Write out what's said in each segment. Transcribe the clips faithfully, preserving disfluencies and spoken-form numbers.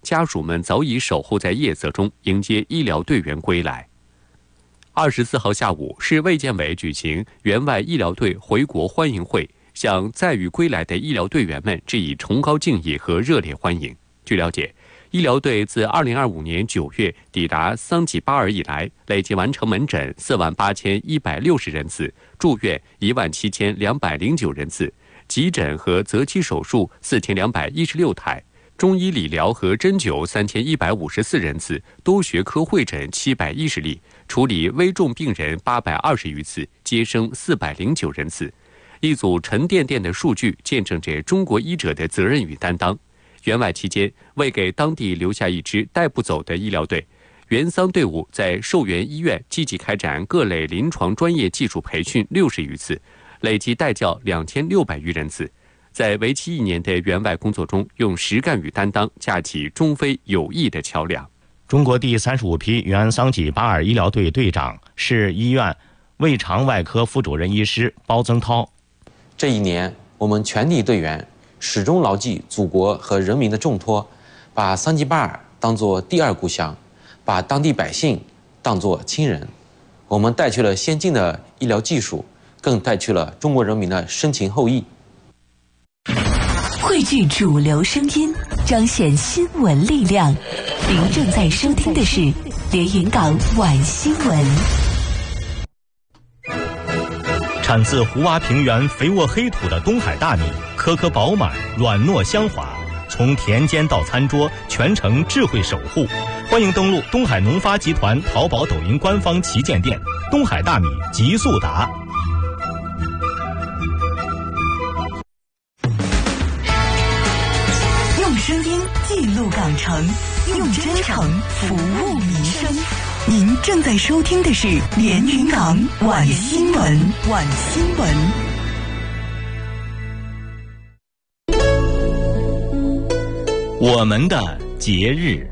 家属们早已守候在夜色中，迎接医疗队员归来。二十四号下午，市卫健委举行援外医疗队回国欢迎会，向载誉归来的医疗队员们致以崇高敬意和热烈欢迎。据了解，医疗队自二零二五年九月抵达桑吉巴尔以来，累计完成门诊四万八千一百六十人次，住院一万七千两百零九人次，急诊和择期手术四千两百一十六台，中医理疗和针灸三千一百五十四人次，多学科会诊七百一十例，处理危重病人八百二十余次，接生四百零九人次。一组沉甸甸的数据见证着中国医者的责任与担当。援外期间，为给当地留下一支带不走的医疗队，援桑队伍在受援医院积极开展各类临床专业技术培训六十余次，累计带教两千六百余人次。在为期一年的援外工作中，用实干与担当架起中非友谊的桥梁。 中国第三十五批援桑吉巴尔医疗队队长是医院胃肠外科副主任医师包增涛。 这一年，我们全体队员始终牢记祖国和人民的重托，把桑吉巴尔当作第二故乡，把当地百姓当作亲人。我们带去了先进的医疗技术，更带去了中国人民的深情厚谊。 汇聚主流声音，彰显新闻力量。您正在收听的是连云港晚新闻。 产自湖洼平原肥沃黑土的东海大米，颗颗饱满，软糯香滑，从田间到餐桌，全程智慧守护。欢迎登录东海农发集团淘宝、抖音官方旗舰店“东海大米极速达”。 用声音记录港城，用真诚服务民生。您正在收听的是连云港晚新闻。晚新闻。 我们的节日。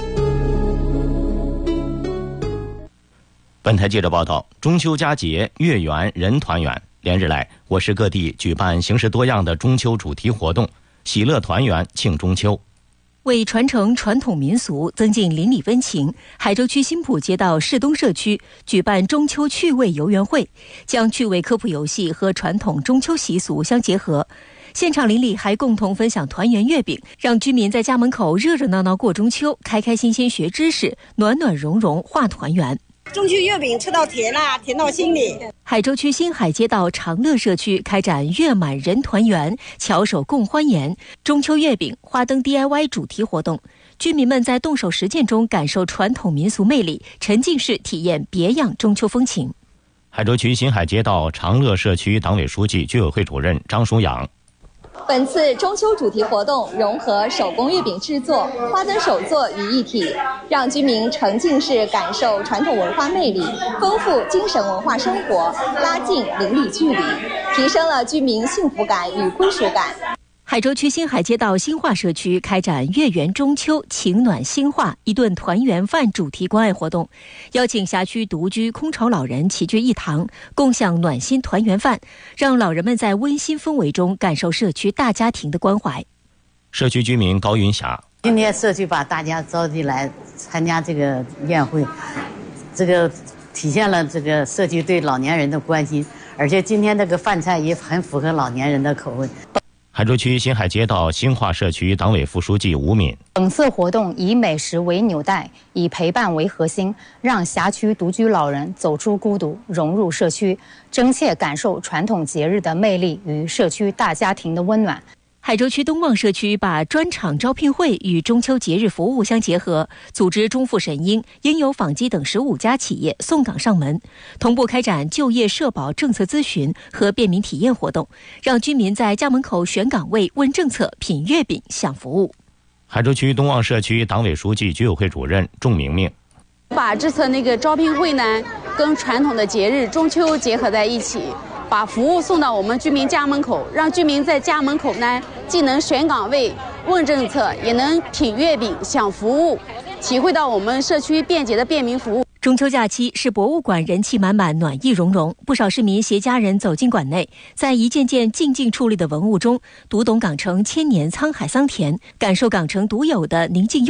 本台记者报道，中秋佳节，月圆人团圆。连日来，我市各地举办形式多样的中秋主题活动，喜乐团圆庆中秋。 为传承传统民俗，增进邻里温情，海州区新浦街道市东社区举办中秋趣味游园会，将趣味科普游戏和传统中秋习俗相结合。现场邻里还共同分享团圆月饼，让居民在家门口热热闹闹过中秋，开开心心学知识，暖暖融融话团圆。 中秋月饼吃到甜啦，甜到心里。 海州区新海街道长乐社区开展月满人团圆，巧手共欢颜中秋月饼花灯 D I Y 主题活动，居民们在动手实践中感受传统民俗魅力，沉浸式体验别样中秋风情。 海州区新海街道长乐社区党委书记、居委会主任张淑养。 本次中秋主题活动融合手工月饼制作、花灯手作于一体，让居民沉浸式感受传统文化魅力，丰富精神文化生活，拉近邻里距离，提升了居民幸福感与归属感。 海州区新海街道新化社区开展月圆中秋情暖新化一顿团圆饭主题关爱活动，邀请辖区独居空巢老人齐聚一堂，共享暖心团圆饭，让老人们在温馨氛围中感受社区大家庭的关怀。 社区居民高云霞： 今天社区把大家召集来参加这个宴会，这个体现了这个社区对老年人的关心，而且今天这个饭菜也很符合老年人的口味。 海州区新海街道新化社区党委副书记吴敏： 本次活动以美食为纽带，以陪伴为核心，让辖区独居老人走出孤独，融入社区，真切感受传统节日的魅力与社区大家庭的温暖。 海州区东望社区把专场招聘会与中秋节日服务相结合，组织中富神鹰、应有纺机等十五家企业送岗上门，同步开展就业社保政策咨询和便民体验活动，让居民在家门口选岗位、问政策、品月饼、享服务。 海州区东望社区党委书记、居委会主任仲明明： 把这次那个招聘会呢，跟传统的节日中秋结合在一起。把服务送到我们居民家门口，让居民在家门口呢，既能选岗位、问政策，也能品月饼、享服务，体会到我们社区便捷的便民服务。 中秋假期是博物馆人气满满、暖意融融，不少市民携家人走进馆内，在一件件静静矗立的文物中，读懂港城千年沧海桑田，感受港城独有的宁静